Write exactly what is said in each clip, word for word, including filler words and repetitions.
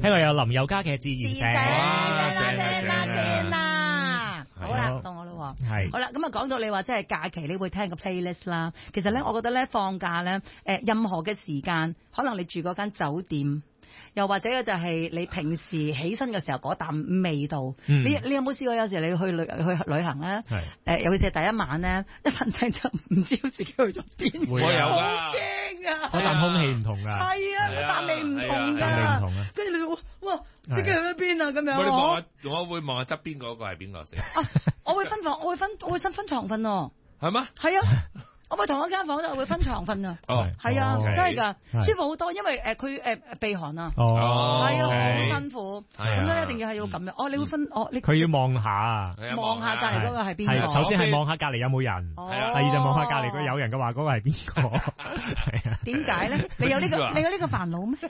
聽過有林宥嘉嘅自然醒， 哇正啊正啊正啊！好啦，到我啦， 係好啦，咁啊講到你話即係假期你會聽個 playlist 啦，其實咧我覺得咧放假咧誒任何嘅時間，可能你住嗰間酒店。又或者就係你平時起身嘅時候嗰啖味道， 嗯、 你你有冇試過有時你去旅去旅行咧？誒、呃，尤其是第一晚咧，一瞓醒就唔知道自己去咗邊， 會有好㗎， 驚啊！ 嗰啖空氣唔同㗎， 係啊，嗰啖味唔同㗎，跟住你就哇，自己去咗邊啊咁樣。 我哋望下，我會望下側邊嗰個係邊個先？ 我會分房，我會分，我會分分床瞓喎。 係咩？ 係啊。我咪同一間房就會分床瞓啊！ 哦， 係啊， 哦、 真係㗎，舒服好多，因為誒佢誒避寒啊， 哦， 係啊，好 okay 辛苦，咁咧一定要係要咁樣。哦，你會分，哦，你佢要望下， 望下隔離嗰個係邊個？ 首先係望下隔離有冇人， 哦、 第二就望下隔離佢有人嘅話，嗰個係邊個？係啊。 點解咧？你有呢、呢個你有呢個煩惱咩？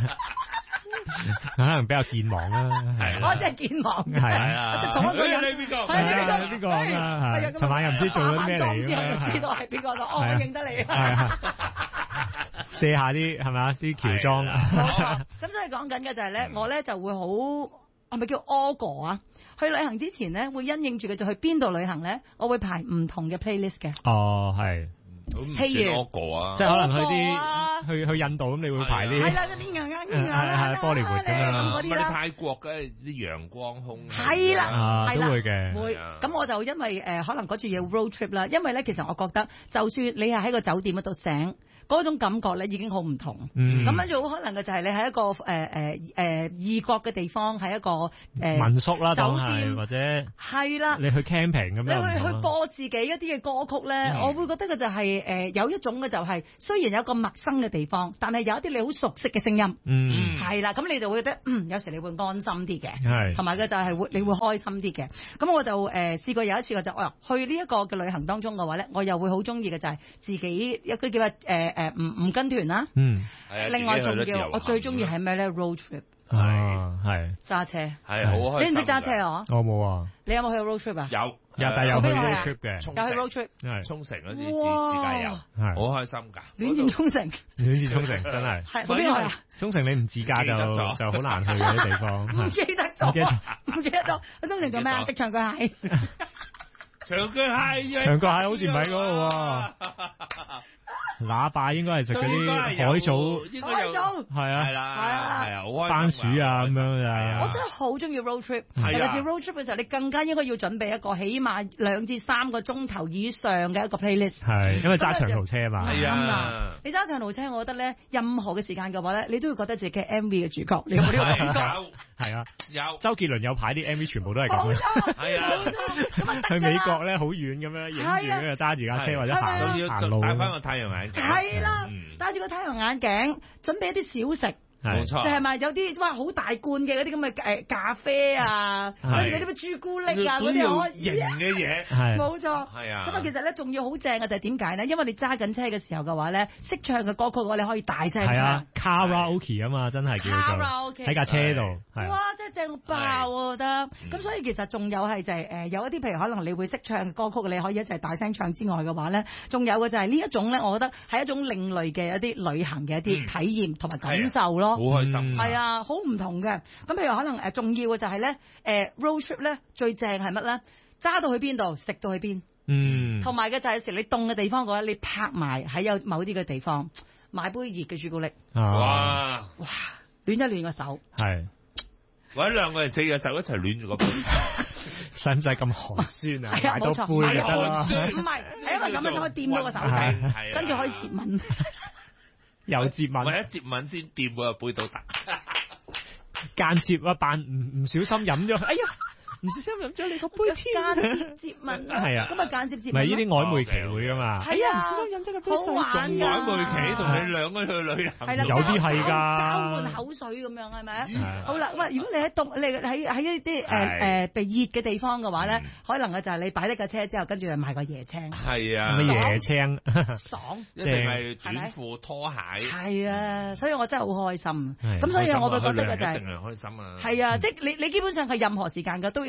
可能比較健忘啦，係。 我真係健忘。 係啊。 即係同一個人。 你邊個？ 係啊， 邊個啊？係。尋晚又唔知做咗啲咩嚟嘅。 知道係邊個咯？哦，我認得你。 係啊。卸下啲係咪啊？啲喬裝。 冇錯。咁所以講緊嘅就係咧，我咧就會好係咪叫 order 啊？去旅行之前咧，會因應住佢就去邊度旅行咧，我會排唔同嘅 playlist 嘅。 哦，係。 譬如， 啊、 即係可能去啲、啊、去去印度咁，你會排啲係啦，啲牙牙啲牙係係玻璃活咁樣。 咁啊，泰國嘅啲陽光空係啦， 啊都會嘅。 會咁我就因為誒、呃、可能嗰次要 road trip 啦，因為咧其實我覺得就算你係喺個酒店嗰度醒。嗰種感覺咧已經好唔同，咁樣就好可能嘅就係你喺一個誒誒誒異國嘅地方，喺一個誒、呃、 民宿啦， 酒店或者係啦， 你去 camping 咁樣， 你去去播自己一啲嘅歌曲咧，我會覺得嘅就係、是、誒、呃、有一種嘅就係、是、雖然有一個陌生嘅地方，但係有一啲你好熟悉嘅聲音， 嗯， 係啦，咁你就會覺得嗯有時你會安心啲嘅， 係，同埋嘅就係會你會開心啲嘅。咁我就誒、呃、試過有一次我就哦去呢一個嘅旅行當中嘅話咧，我又會好中意嘅就係自己一個叫乜誒誒唔唔跟團啦， 嗯， 另外仲要我最中意係咩咧 road trip， 係係揸車， 係好開心。 你唔識揸車啊？ 我冇啊。 你有冇去過 road trip 啊？ 有， 有但有去 road trip 嘅， 有去 road trip， 係沖繩嗰啲自自駕遊，係好開心㗎。 戀戰沖繩， 戀戰沖繩真係。 係去邊去啊？ 沖繩你唔自駕就就好難去嘅啲地方。 唔記得咗，唔記得咗。去沖繩做咩啊？的長腳蟹。 長腳蟹， 長腳蟹好似唔喺嗰度喎。喇叭應該係食嗰啲海藻， 海藻係啊， 係啦，係啊，好開心。 番薯啊咁樣啊。 我真係好中意 road trip，尤其是 road trip 嘅時候，你更加應該要準備一個起碼兩至三個鐘頭以上嘅一個 playlist。 係，因為揸長途車啊嘛。 係啊， 你揸長途車，我覺得咧，任何嘅時間嘅話咧，你都會覺得自己係 M V 嘅主角。你有冇呢個感覺？ 係啊， 有。 周杰倫有排啲 M V 全部都係咁嘅。 係啊， 冇錯。咁啊， 去美國咧好遠咁樣影住，跟住揸住架車或者行行路。 戴翻個太陽眼鏡。 係啦，戴住個太陽眼鏡，準備一啲小食。 冇錯， 就係咪有啲哇好大罐嘅嗰啲咁嘅誒咖啡啊，跟住嗰啲咩朱古力啊嗰啲可以型嘅嘢， 冇錯， 係啊。 咁啊其實咧仲要好正嘅就係點解咧？因為你揸緊車嘅時候嘅話咧，識唱嘅歌曲嘅話你可以大聲唱。 係啊，Karaoke 啊嘛，真係叫做喺架車度。 哇！真係正爆我覺得。咁所以其實仲有係就係誒有一啲譬如可能你會識唱嘅歌曲，你可以一齊大聲唱之外嘅話咧，仲有嘅就係呢一種咧，我覺得係一種另類嘅一啲旅行嘅一啲體驗同埋感受咯。 好開心， 係啊，好唔同嘅。咁譬如可能誒重要嘅就係咧，誒 road trip 咧最正係乜咧？揸到去邊度，食到去邊。 嗯。同埋嘅就係食你凍嘅地方嘅話，你拍埋喺有某啲嘅地方，買杯熱嘅朱古力。 哇！ 哇！暖一暖個手。 係。 或者兩個人四隻手一齊暖住個杯。 使唔使咁寒酸啊？ 係啊，冇錯。 杯就得啦。 唔係，係因為咁樣就可以掂到個手仔，跟住可以接吻。 有接吻， 或者接吻先掂個杯都得。 間接啊，扮唔唔小心飲咗，哎呀，唔小心飲咗你個杯添。 間接接吻係啊， 咁啊間接接吻。唔係呢啲曖昧期會噶嘛？ 係啊，唔小心飲咗個杯，好玩㗎。 曖昧期同你兩個去旅行， 係啦， 有啲係㗎， 交換口水咁樣係咪？好啦，喂，如果你喺凍，你喺喺一啲誒誒被熱嘅地方嘅話咧，可能嘅就係你擺低架車之後，跟住就買個椰青。 係啊， 乜椰青？ 爽， 一定係短褲拖鞋。 係啊，所以我真係好開心。咁所以我會覺得嘅就係一定係開心啊。 係啊，即係你你基本上係任何時間嘅都要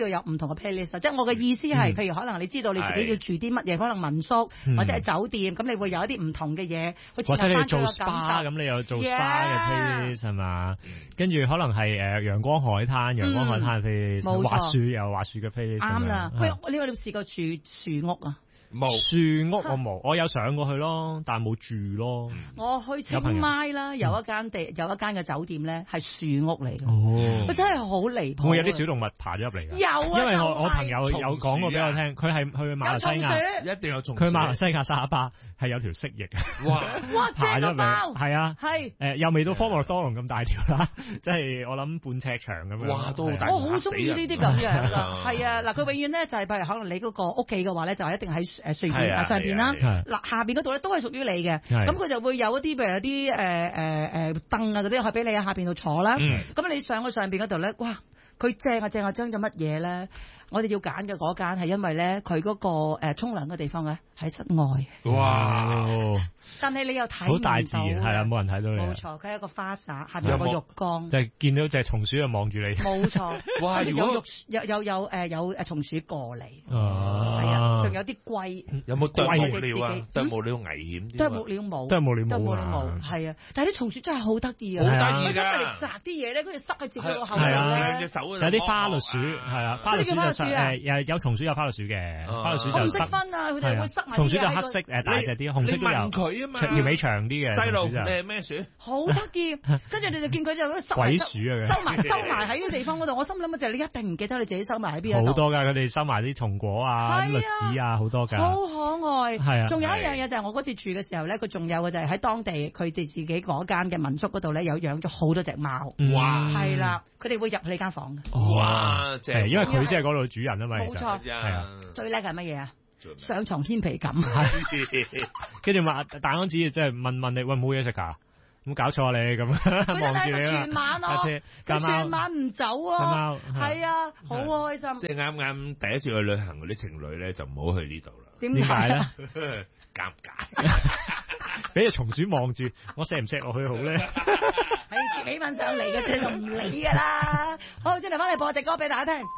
度有唔同嘅 playlist， 即係我嘅意思係，譬如可能你知道你自己要住啲乜嘢，可能民宿或者係酒店，咁你會有一啲唔同嘅嘢， 或者你做 SPA 咁，你有做 SPA 嘅 playlist 係嘛？跟住可能係誒陽光海灘，陽光海灘嘅 playlist，滑雪有滑雪嘅 playlist。啱啦，喂，你有冇試過住樹屋啊？ 冇樹屋我冇，我有上過去咯，但係冇住咯。 我去清邁啦，有一間地有一間嘅酒店咧係樹屋嚟嘅， 哦， 真係好離譜。 會有啲小動物爬咗入嚟㗎？ 有啊， 因為我我朋友有講過俾我聽，佢係去馬來西亞， 一定有松鼠。 佢馬來西亞沙巴係有條蜥蜴， 哇哇正到爆， 係啊， 係誒又未到科莫多龍咁大條啦，即係我諗半尺長咁樣。 哇，都好大。 我好中意呢啲咁樣㗎，係啊，嗱佢永遠咧就係譬如可能你嗰個屋企嘅話咧，就係一定喺誒樹葉上邊啦，嗱下邊嗰度咧都係屬於你嘅，咁佢就會有一啲譬如有啲誒誒誒凳啊嗰啲可以俾你喺下邊度坐啦，咁你上去上邊嗰度咧，哇！佢正啊正啊，將咗乜嘢咧？我哋要揀嘅嗰間係因為咧，佢嗰個誒沖涼嘅地方咧喺室外。 哇！ 但係你又睇唔到， 好大自然係啊，冇人睇到你。 冇錯，佢係一個花灑，下邊有個浴缸， 就係見到隻松鼠就望住你。 冇錯， 哇！如果有有有誒有誒松鼠過嚟， 哦， 係啊，仲有啲龜。 有冇啄木鳥啊？啄木鳥危險啲。 啄木鳥冇， 啄木鳥冇， 啄木鳥冇，係啊！但係啲松鼠真係好得意啊！ 好得意㗎！ 佢出嚟摘啲嘢咧，跟住塞喺自己個口度係啊， 咧。 有啲花栗鼠係啊，花栗鼠就誒有有松鼠有花栗鼠嘅，花栗鼠就唔識分啊！佢哋會塞埋。 松鼠就黑色誒大隻啲，紅色都有。 你問佢啊嘛， 條尾長啲嘅。 細路誒咩鼠？ 好得意，跟住你就見佢就收鬼鼠啊！ 收埋收埋喺啲地方嗰度。我心諗就係你一定唔記得你自己收埋喺邊度。 好多㗎，佢哋收埋啲松果啊、栗子啊，好多㗎。 好可愛。 係啊。 仲有一樣嘢就係我嗰次住嘅時候咧，佢仲有嘅就係喺當地佢哋自己嗰間嘅民宿嗰度咧，有養咗好多隻貓。 哇！ 係啦，佢哋會入你間房嘅。 哇！係因為佢先係嗰度主人啊嘛。 冇錯。 係啊。 最叻係乜嘢啊？上床掀皮感， 跟住問大安子，即係問問你，喂，冇嘢食㗎？咁搞錯你咁望住你全晚咯，佢全晚唔走啊，係啊，好開心。 即係啱啱第一次去旅行嗰啲情侶咧，就唔好去呢度啦。 點解咧？ 尷尬， 俾隻松鼠望住，我錫唔錫落去好咧？ 你自己揾上嚟嘅啫，就唔理㗎啦。好，轉頭翻嚟播隻歌俾大家聽。